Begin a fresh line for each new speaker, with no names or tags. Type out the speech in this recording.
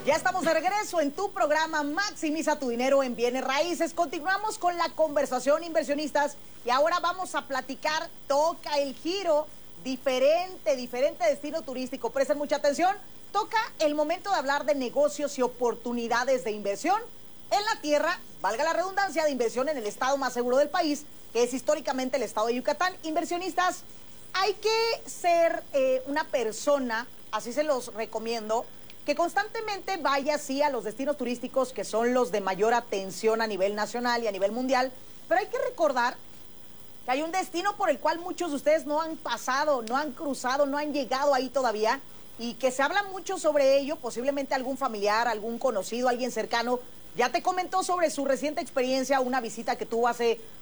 Ya estamos de regreso en tu programa Maximiza tu dinero en bienes raíces. Continuamos con la conversación, inversionistas, y ahora vamos a platicar, toca el giro, diferente destino turístico. Presten mucha atención, toca el momento de hablar de negocios y oportunidades de inversión en la tierra, valga la redundancia, de inversión en el estado más seguro del país, que es históricamente el estado de Yucatán. Inversionistas, hay que ser una persona, así se los recomiendo, que constantemente vaya así a los destinos turísticos que son los de mayor atención a nivel nacional y a nivel mundial, pero hay que recordar que hay un destino por el cual muchos de ustedes no han pasado, no han cruzado, no han llegado ahí todavía, y que se habla mucho sobre ello. Posiblemente algún familiar, algún conocido, alguien cercano ya te comentó sobre su reciente experiencia, una visita que tuvo hace